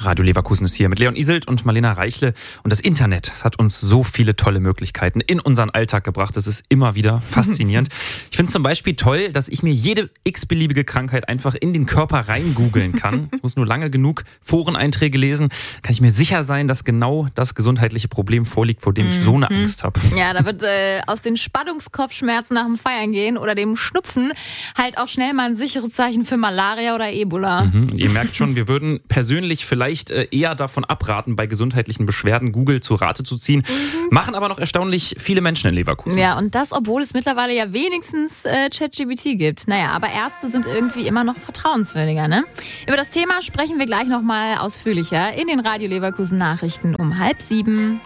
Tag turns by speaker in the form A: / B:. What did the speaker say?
A: Radio Leverkusen ist hier mit Leon Iselt und Marlena Reichle. Und das Internet, das hat uns so viele tolle Möglichkeiten in unseren Alltag gebracht. Das ist immer wieder faszinierend. Ich finde es zum Beispiel toll, dass ich mir jede x-beliebige Krankheit einfach in den Körper rein googeln kann. Ich muss nur lange genug Foreneinträge lesen, kann ich mir sicher sein, dass genau das gesundheitliche Problem vorliegt, vor dem ich so eine Angst habe.
B: Ja, da wird aus den Spannungskopfschmerzen nach dem Feiern gehen oder dem Schnupfen halt auch schnell mal ein sicheres Zeichen für Malaria oder Ebola.
A: Und ihr merkt schon, wir würden persönlich vielleicht eher davon abraten, bei gesundheitlichen Beschwerden Google zu Rate zu ziehen. Machen aber noch erstaunlich viele Menschen in Leverkusen.
B: Ja, und das, obwohl es mittlerweile ja wenigstens ChatGPT gibt. Naja, aber Ärzte sind irgendwie immer noch vertrauenswürdiger, ne? Über das Thema sprechen wir gleich nochmal ausführlicher in den Radio Leverkusen Nachrichten um 6:30.